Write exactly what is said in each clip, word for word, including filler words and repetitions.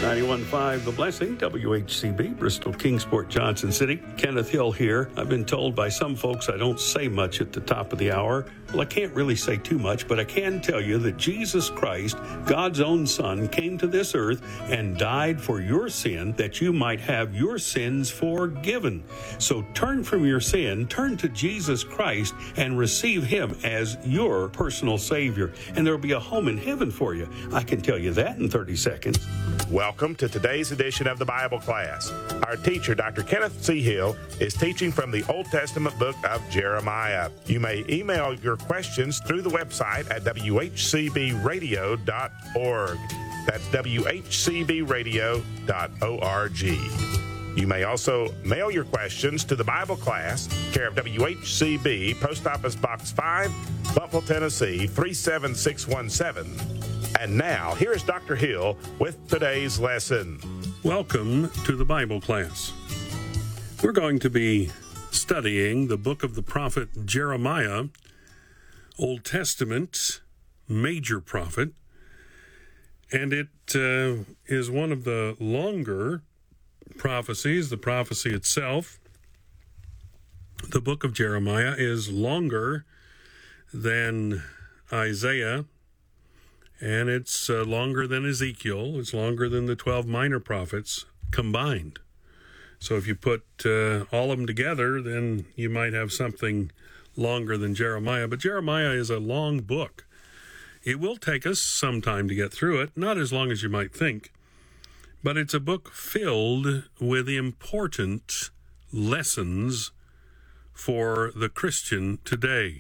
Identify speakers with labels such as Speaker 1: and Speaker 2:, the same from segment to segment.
Speaker 1: ninety-one point five The Blessing, W H C B, Bristol, Kingsport, Johnson City. Kenneth Hill here. I've been told by some folks I don't say much at the top of the hour. Well, I can't really say too much, but I can tell you that Jesus Christ, God's own Son, came to this earth and died for your sin that you might have your sins forgiven. So turn from your sin, turn to Jesus Christ, and receive Him as your personal Savior. And there'll be a home in heaven for you. I can tell you that in thirty seconds.
Speaker 2: Welcome to today's edition of the Bible class. Our teacher, Doctor Kenneth C. Hill, is teaching from the Old Testament book of Jeremiah. You may email your questions through the website at w h c b radio dot org. That's w h c b radio dot org. You may also mail your questions to the Bible class, care of W H C B, Post Office Box five, Buffalo, Tennessee, three seven six one seven. And now, here is Doctor Hill with today's lesson.
Speaker 1: Welcome to the Bible class. We're going to be studying the book of the prophet Jeremiah, Old Testament, major prophet, and it uh, is one of the longer prophecies, the prophecy itself. The book of Jeremiah is longer than Isaiah, and it's uh, longer than Ezekiel. It's longer than the twelve minor prophets combined. So if you put uh, all of them together, then you might have something longer than Jeremiah. But Jeremiah is a long book. It will take us some time to get through it, not as long as you might think. But it's a book filled with important lessons for the Christian today.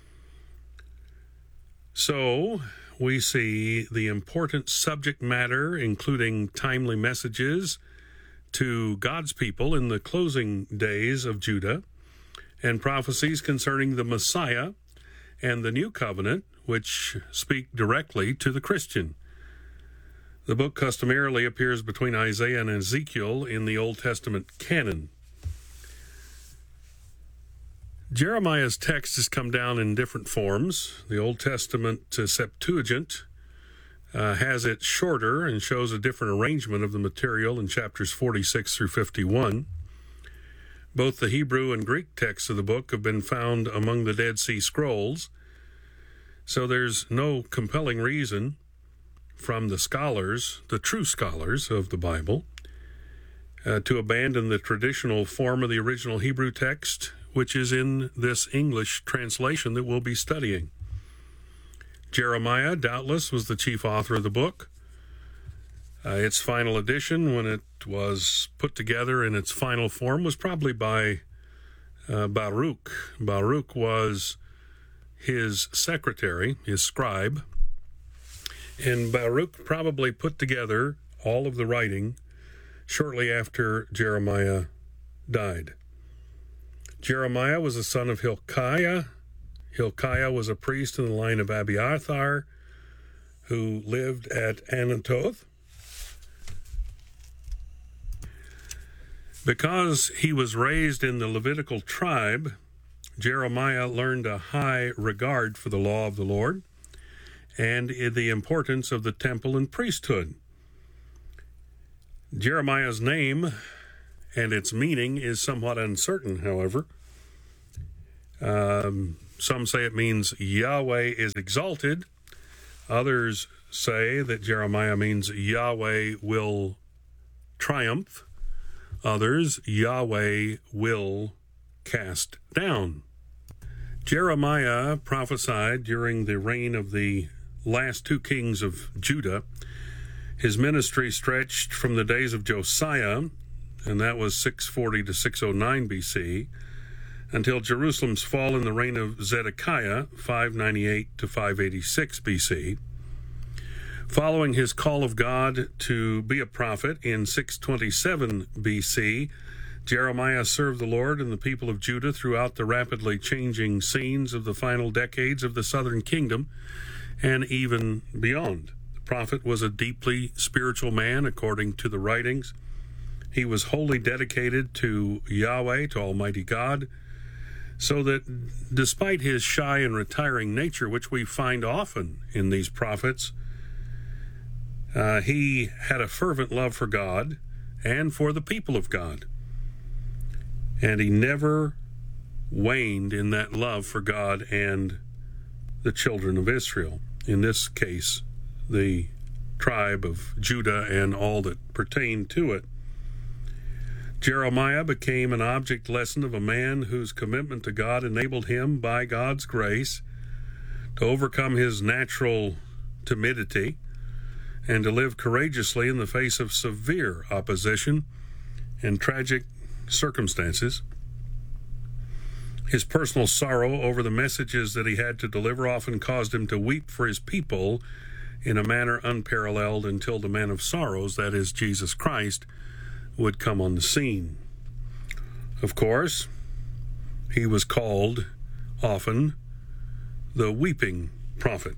Speaker 1: So we see the important subject matter, including timely messages to God's people in the closing days of Judah, and prophecies concerning the Messiah and the New Covenant, which speak directly to the Christian. The book customarily appears between Isaiah and Ezekiel in the Old Testament canon. Jeremiah's text has come down in different forms. The Old Testament uh, Septuagint uh, has it shorter and shows a different arrangement of the material in chapters forty-six through fifty-one. Both the Hebrew and Greek texts of the book have been found among the Dead Sea Scrolls, so there's no compelling reason from the scholars, the true scholars of the Bible, uh, to abandon the traditional form of the original Hebrew text, which is in this English translation that we'll be studying. Jeremiah, doubtless, was the chief author of the book. Uh, its final edition, when it was put together in its final form, was probably by uh, Baruch. Baruch was his secretary, his scribe, and Baruch probably put together all of the writing shortly after Jeremiah died. Jeremiah was the son of Hilkiah. Hilkiah was a priest in the line of Abiathar, who lived at Anathoth. Because he was raised in the Levitical tribe, Jeremiah learned a high regard for the law of the Lord and the importance of the temple and priesthood. Jeremiah's name and its meaning is somewhat uncertain, however. Um, some say it means Yahweh is exalted. Others say that Jeremiah means Yahweh will triumph. Others, Yahweh will cast down. Jeremiah prophesied during the reign of the last two kings of Judah. His ministry stretched from the days of Josiah, and that was six forty to six oh nine B C, until Jerusalem's fall in the reign of Zedekiah, five ninety-eight to five eighty-six B C. Following his call of God to be a prophet in six twenty-seven B C, Jeremiah served the Lord and the people of Judah throughout the rapidly changing scenes of the final decades of the southern kingdom and even beyond. The prophet was a deeply spiritual man, according to the writings. He was wholly dedicated to Yahweh, to Almighty God, so that despite his shy and retiring nature, which we find often in these prophets, Uh, he had a fervent love for God and for the people of God. And he never waned in that love for God and the children of Israel. In this case, the tribe of Judah and all that pertained to it. Jeremiah became an object lesson of a man whose commitment to God enabled him, by God's grace, to overcome his natural timidity and to live courageously in the face of severe opposition and tragic circumstances. His personal sorrow over the messages that he had to deliver often caused him to weep for his people in a manner unparalleled until the man of sorrows, that is, Jesus Christ, would come on the scene. Of course, he was called often the weeping prophet.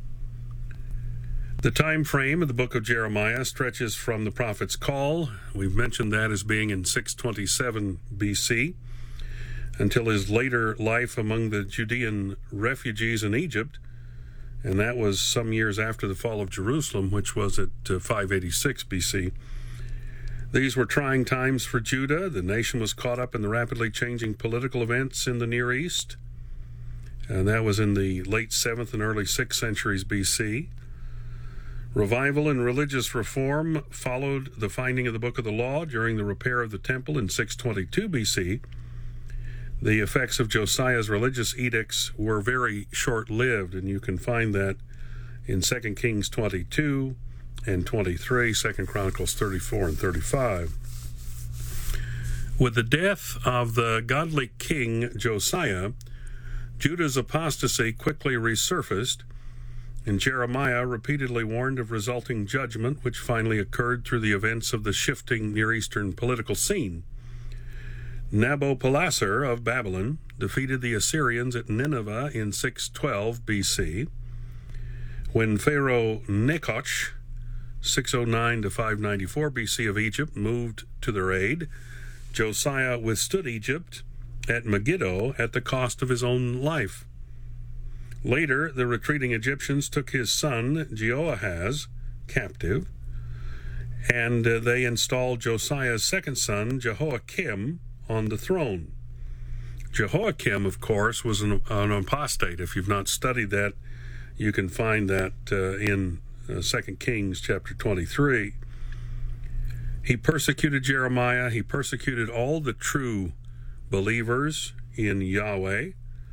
Speaker 1: The time frame of the book of Jeremiah stretches from the prophet's call, we've mentioned that as being in six twenty-seven B C, until his later life among the Judean refugees in Egypt, and that was some years after the fall of Jerusalem, which was at uh, five eighty-six B C. These were trying times for Judah. The nation was caught up in the rapidly changing political events in the Near East, and that was in the late seventh and early sixth centuries B C. Revival and religious reform followed the finding of the Book of the Law during the repair of the temple in six twenty-two B C. The effects of Josiah's religious edicts were very short-lived, and you can find that in Second Kings twenty-two and twenty-three, Second Chronicles thirty-four and thirty-five. With the death of the godly king Josiah, Judah's apostasy quickly resurfaced, and Jeremiah repeatedly warned of resulting judgment, which finally occurred through the events of the shifting Near Eastern political scene. Nabopolassar of Babylon defeated the Assyrians at Nineveh in six twelve B C. When Pharaoh Nechosh, six oh nine to five ninety-four B C of Egypt, moved to their aid, Josiah withstood Egypt at Megiddo at the cost of his own life. Later, the retreating Egyptians took his son, Jehoahaz, captive, and uh, they installed Josiah's second son, Jehoiakim, on the throne. Jehoiakim, of course, was an, an apostate. If you've not studied that, you can find that uh, in uh, Second Kings chapter twenty-three. He persecuted Jeremiah. He persecuted all the true believers in Yahweh,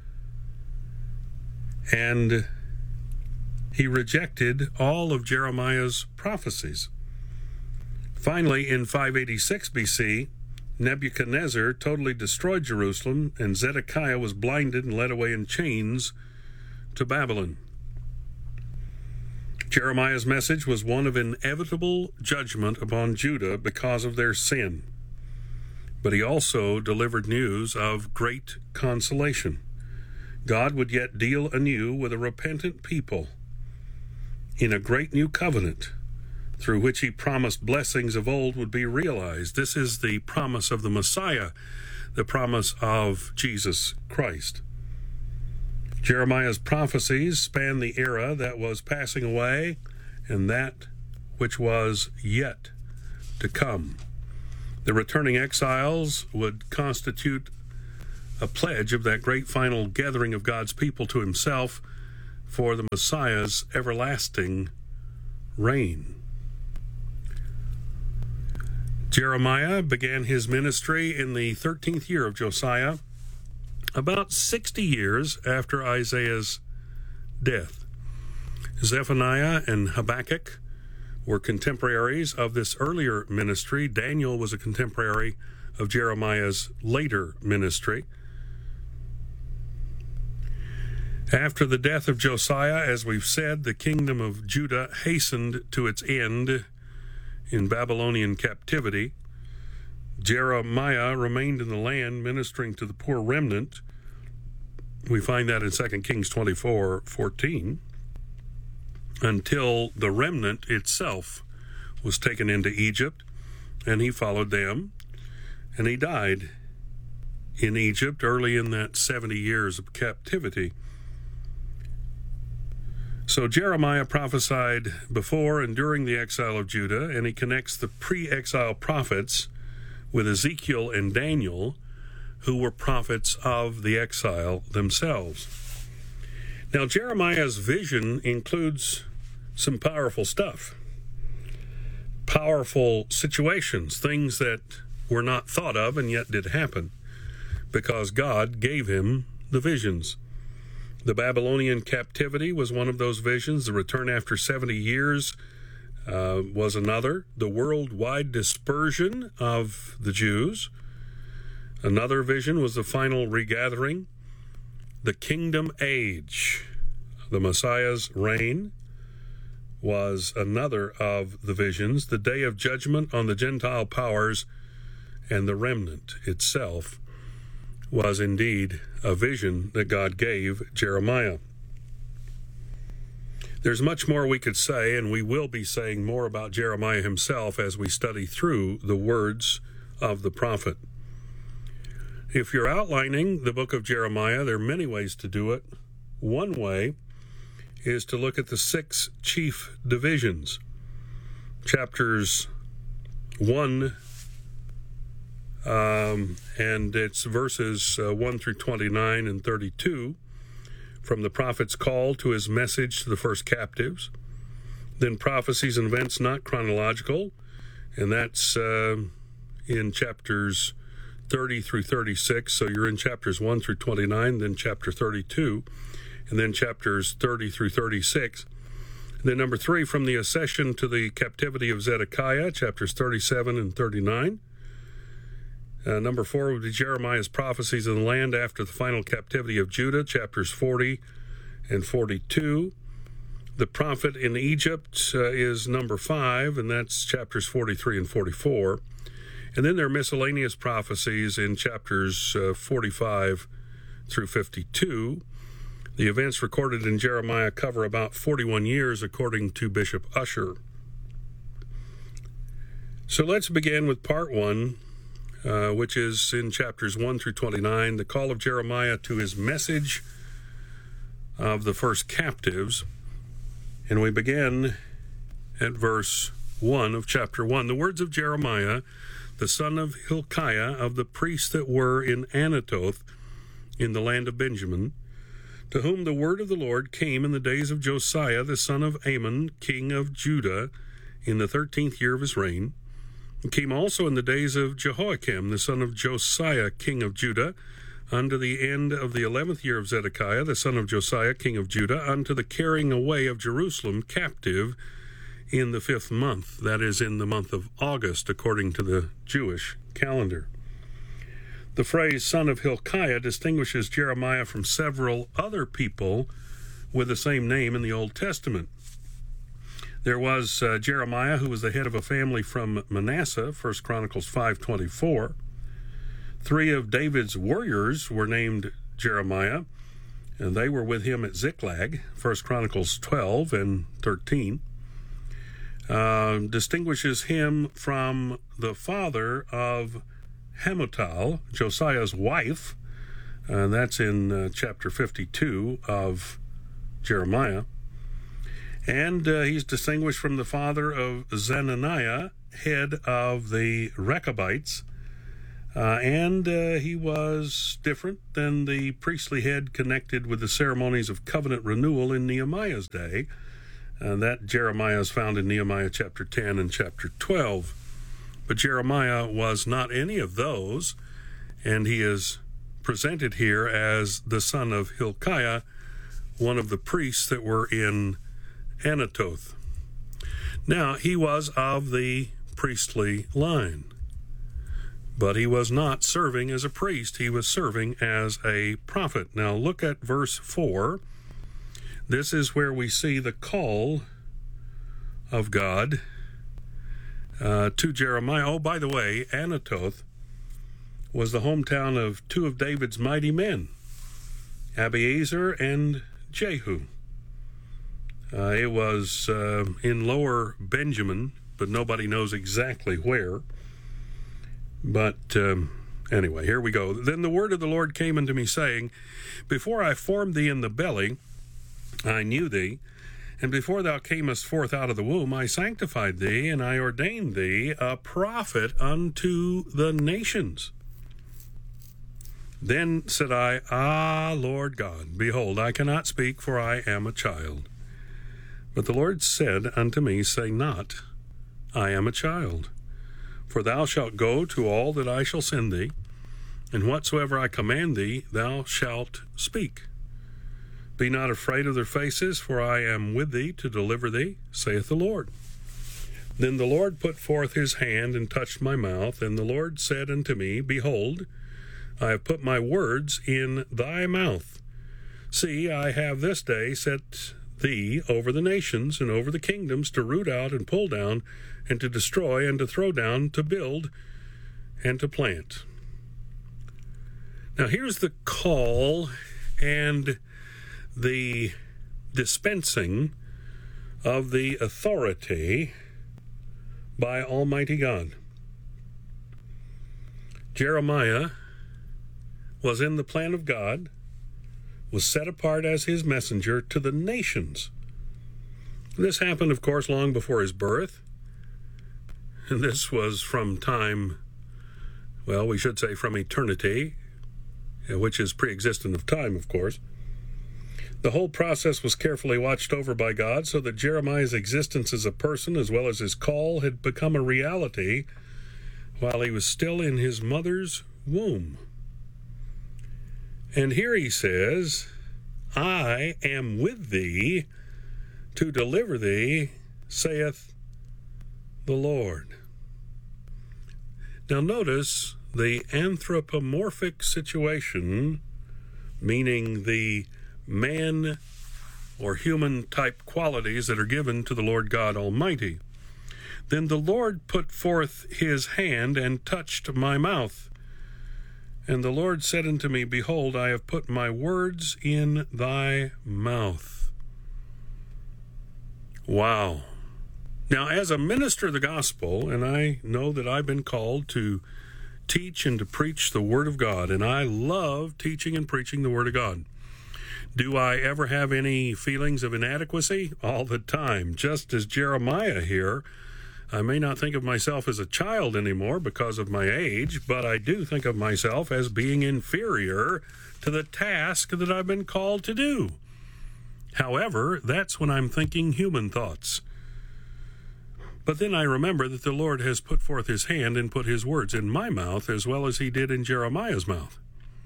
Speaker 1: and he rejected all of Jeremiah's prophecies. Finally, in five eighty-six B C, Nebuchadnezzar totally destroyed Jerusalem, and Zedekiah was blinded and led away in chains to Babylon. Jeremiah's message was one of inevitable judgment upon Judah because of their sin, but he also delivered news of great consolation. God would yet deal anew with a repentant people in a great new covenant, through which he promised blessings of old would be realized. This is the promise of the Messiah, the promise of Jesus Christ. Jeremiah's prophecies span the era that was passing away and that which was yet to come. The returning exiles would constitute a pledge of that great final gathering of God's people to himself for the Messiah's everlasting reign. Jeremiah began his ministry in the thirteenth year of Josiah, about sixty years after Isaiah's death. Zephaniah and Habakkuk were contemporaries of this earlier ministry. Daniel was a contemporary of Jeremiah's later ministry. After the death of Josiah, as we've said, the kingdom of Judah hastened to its end in Babylonian captivity. Jeremiah remained in the land ministering to the poor remnant. We find that in Second Kings twenty-four fourteen, until the remnant itself was taken into Egypt, and he followed them, and he died in Egypt early in that seventy years of captivity. So Jeremiah prophesied before and during the exile of Judah, and he connects the pre-exile prophets with Ezekiel and Daniel, who were prophets of the exile themselves. Now, Jeremiah's vision includes some powerful stuff, powerful situations, things that were not thought of and yet did happen because God gave him the visions. The Babylonian captivity was one of those visions. The return after seventy years uh, was another. The worldwide dispersion of the Jews. Another vision was the final regathering. The kingdom age, the Messiah's reign, was another of the visions. The day of judgment on the Gentile powers and the remnant itself was indeed a vision that God gave Jeremiah. There's much more we could say, and we will be saying more about Jeremiah himself as we study through the words of the prophet. If you're outlining the book of Jeremiah, there are many ways to do it. One way is to look at the six chief divisions. Chapters one, um, and it's verses uh, one through twenty-nine and thirty-two, from the prophet's call to his message to the first captives. Then prophecies and events not chronological, and that's uh, in chapters thirty through thirty-six. So you're in chapters one through twenty-nine, then chapter thirty-two, and then chapters thirty through thirty-six. And then number three, from the accession to the captivity of Zedekiah, chapters thirty-seven and thirty-nine. Uh, number four would be Jeremiah's prophecies in the land after the final captivity of Judah, chapters forty and forty-two. The prophet in Egypt uh, is number five, and that's chapters forty-three and forty-four. And then there are miscellaneous prophecies in chapters uh, forty-five through fifty-two. The events recorded in Jeremiah cover about forty-one years, according to Bishop Ussher. So let's begin with part one, uh, which is in chapters one through twenty-nine, the call of Jeremiah to his message of the first captives. And we begin at verse one of chapter one. The words of Jeremiah, the son of Hilkiah, of the priests that were in Anathoth in the land of Benjamin, to whom the word of the Lord came in the days of Josiah, the son of Amon, king of Judah, in the thirteenth year of his reign. It came also in the days of Jehoiakim, the son of Josiah, king of Judah, unto the end of the eleventh year of Zedekiah, the son of Josiah, king of Judah, unto the carrying away of Jerusalem captive in the fifth month, that is, in the month of August, according to the Jewish calendar. The phrase son of Hilkiah distinguishes Jeremiah from several other people with the same name in the Old Testament. There was uh, Jeremiah, who was the head of a family from Manasseh, First Chronicles five twenty-four. Three of David's warriors were named Jeremiah, and they were with him at Ziklag, First Chronicles twelve and thirteen. Uh, distinguishes him from the father of Hamutal, Josiah's wife, and that's in uh, chapter fifty-two of Jeremiah. And uh, he's distinguished from the father of Zenaniah, head of the Rechabites, uh, and uh, he was different than the priestly head connected with the ceremonies of covenant renewal in Nehemiah's day. And that Jeremiah is found in Nehemiah chapter ten and chapter twelve. But Jeremiah was not any of those, and he is presented here as the son of Hilkiah, one of the priests that were in Anathoth. Now, he was of the priestly line, but he was not serving as a priest. He was serving as a prophet. Now, look at verse four. This is where we see the call of God uh, to Jeremiah. Oh, by the way, Anathoth was the hometown of two of David's mighty men, Abiezer and Jehu. Uh, it was uh, in lower Benjamin, but nobody knows exactly where. But um, anyway, here we go. Then the word of the Lord came unto me, saying, Before I formed thee in the belly, I knew thee, And before thou camest forth out of the womb, I sanctified thee, and I ordained thee a prophet unto the nations. Then said I, Ah, Lord God, behold, I cannot speak, for I am a child. But the Lord said unto me, Say not, I am a child. For thou shalt go to all that I shall send thee, and whatsoever I command thee, thou shalt speak. Be not afraid of their faces, for I am with thee to deliver thee, saith the Lord. Then the Lord put forth his hand and touched my mouth, and the Lord said unto me, Behold, I have put my words in thy mouth. See, I have this day set thee over the nations and over the kingdoms, to root out and pull down, and to destroy and to throw down, to build and to plant. Now here's the call and the dispensing of the authority by Almighty God. Jeremiah was in the plan of God, was set apart as his messenger to the nations. This happened, of course, long before his birth. And this was from time, well, we should say from eternity, which is pre-existent of time, of course. The whole process was carefully watched over by God, so that Jeremiah's existence as a person, as well as his call, had become a reality while he was still in his mother's womb. And here he says, I am with thee to deliver thee, saith the Lord. Now notice the anthropomorphic situation, meaning the man or human type qualities that are given to the Lord God Almighty. Then the Lord put forth his hand and touched my mouth. And the Lord said unto me, Behold, I have put my words in thy mouth. Wow. Now, as a minister of the gospel, and I know that I've been called to teach and to preach the Word of God, and I love teaching and preaching the Word of God. Do I ever have any feelings of inadequacy? All the time. Just as Jeremiah here, I may not think of myself as a child anymore because of my age, but I do think of myself as being inferior to the task that I've been called to do. However, that's when I'm thinking human thoughts. But then I remember that the Lord has put forth his hand and put his words in my mouth, as well as he did in Jeremiah's mouth.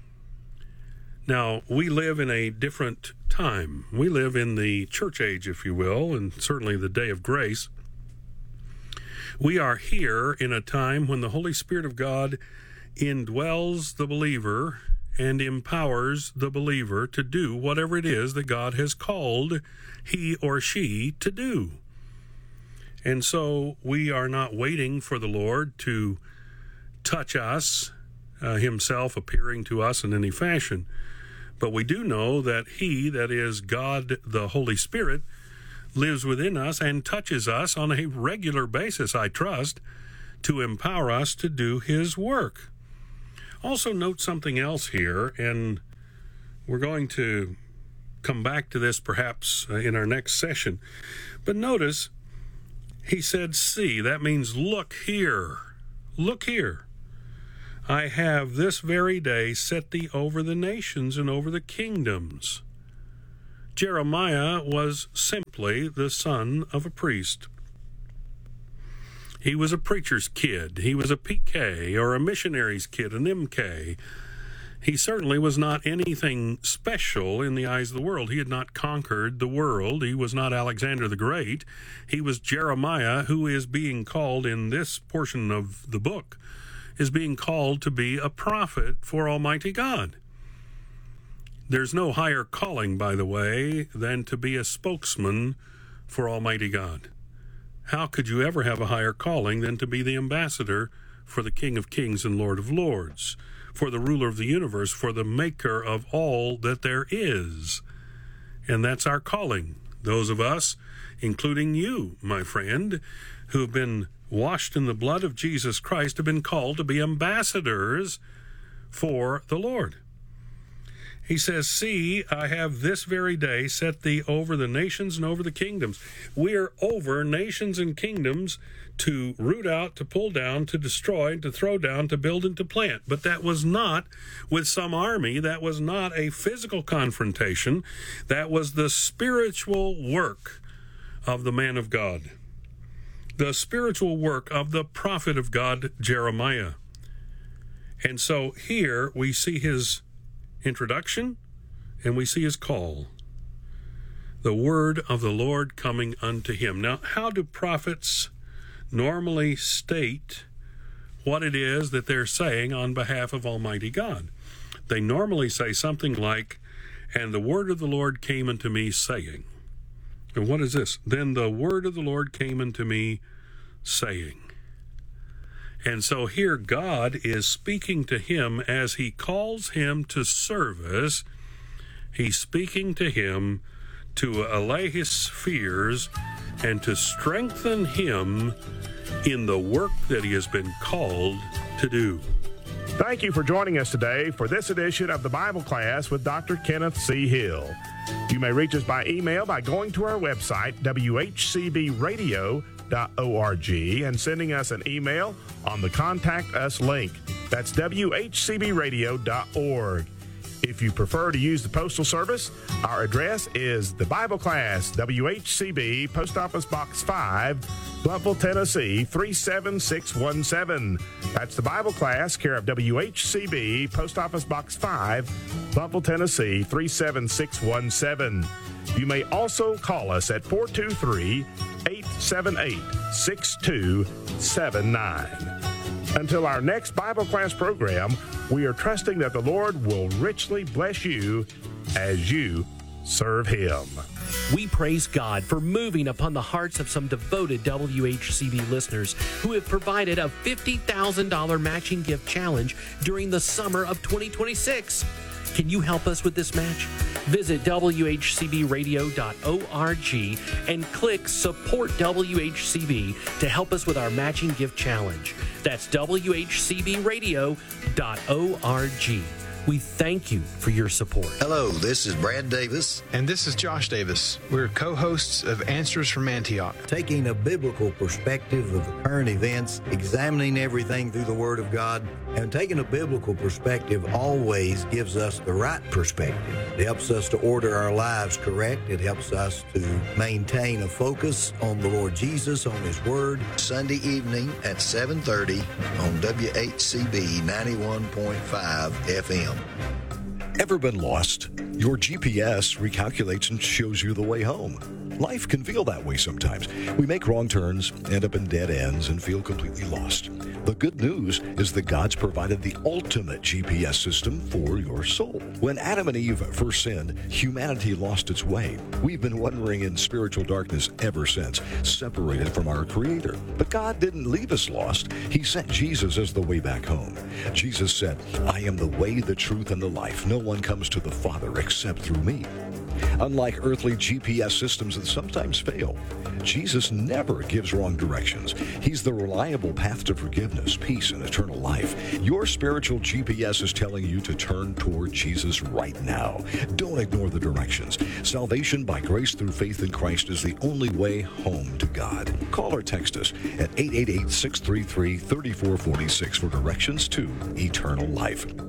Speaker 1: Now, we live in a different time. We live in the church age, if you will, and certainly the day of grace. We are here in a time when the Holy Spirit of God indwells the believer and empowers the believer to do whatever it is that God has called he or she to do. And so we are not waiting for the Lord to touch us, uh, himself appearing to us in any fashion. But we do know that he, that is God the Holy Spirit, lives within us and touches us on a regular basis, I trust, to empower us to do his work. Also note something else here, and we're going to come back to this perhaps in our next session. But notice, he said, see, that means look here, look here. I have this very day set thee over the nations and over the kingdoms. Jeremiah was simply the son of a priest. He was a preacher's kid. He was a P K or a missionary's kid, an M K. He certainly was not anything special in the eyes of the world. He had not conquered the world. He was not Alexander the Great. He was Jeremiah, who is being called in this portion of the book, is being called to be a prophet for Almighty God. There's no higher calling, by the way, than to be a spokesman for Almighty God. How could you ever have a higher calling than to be the ambassador for the King of Kings and Lord of Lords, for the ruler of the universe, for the maker of all that there is? And that's our calling. Those of us, including you, my friend, who have been washed in the blood of Jesus Christ, have been called to be ambassadors for the Lord. He says, see, I have this very day set thee over the nations and over the kingdoms. We are over nations and kingdoms to root out, to pull down, to destroy, to throw down, to build, and to plant. But that was not with some army. That was not a physical confrontation. That was the spiritual work of the man of God, the spiritual work of the prophet of God, Jeremiah. And so here we see his introduction, and we see his call, the word of the Lord coming unto him. Now, how do prophets normally state what it is that they're saying on behalf of Almighty God? They normally say something like, and the word of the Lord came unto me, saying. And what is this? Then the word of the Lord came unto me, saying. And so here God is speaking to him as he calls him to service. He's speaking to him to allay his fears and to strengthen him in the work that he has been called to do.
Speaker 2: Thank you for joining us today for this edition of the Bible Class with Doctor Kenneth C. Hill. You may reach us by email by going to our website, w h c b radio dot org, and sending us an email on the Contact Us link. That's w h c b radio dot org. If you prefer to use the Postal Service, our address is the Bible Class, W H C B, Post Office Box five, Bluffville, Tennessee, three seven six one seven. That's the Bible Class, care of W H C B, Post Office Box five, Bluffville, Tennessee, three seven six one seven. You may also call us at four two three, eight seven eight, six two seven nine. Until our next Bible class program, we are trusting that the Lord will richly bless you as you serve Him.
Speaker 3: We praise God for moving upon the hearts of some devoted W H C B listeners who have provided a fifty thousand dollars matching gift challenge during the summer of twenty twenty-six. Can you help us with this match? Visit w h c b radio dot org and click Support W H C B to help us with our matching gift challenge. That's w h c b radio dot org. We thank you for your support.
Speaker 4: Hello, this is Brad Davis.
Speaker 5: And this is Josh Davis. We're co-hosts of Answers from Antioch.
Speaker 4: Taking a biblical perspective of the current events, examining everything through the Word of God, and taking a biblical perspective always gives us the right perspective. It helps us to order our lives correct. It helps us to maintain a focus on the Lord Jesus, on His Word. Sunday evening at seven thirty on W H C B ninety-one point five F M.
Speaker 6: Ever been lost? Your G P S recalculates and shows you the way home. Life can feel that way sometimes. We make wrong turns, end up in dead ends, and feel completely lost. The good news is that God's provided the ultimate G P S system for your soul. When Adam and Eve first sinned, humanity lost its way. We've been wandering in spiritual darkness ever since, separated from our Creator. But God didn't leave us lost. He sent Jesus as the way back home. Jesus said, I am the way, the truth, and the life. No one comes to the Father except through me. Unlike earthly G P S systems that sometimes fail, Jesus never gives wrong directions. He's the reliable path to forgiveness, peace, and eternal life. Your spiritual G P S is telling you to turn toward Jesus right now. Don't ignore the directions. Salvation by grace through faith in Christ is the only way home to God. Call or text us at eight eight eight, six three three, three four four six for directions to eternal life.